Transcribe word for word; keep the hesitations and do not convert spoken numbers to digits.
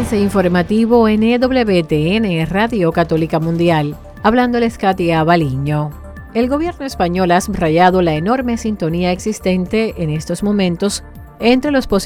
Avance informativo en E W T N, Radio Católica Mundial. Hablándoles Katia Baliño. El gobierno español ha subrayado la enorme sintonía existente en estos momentos entre los posibles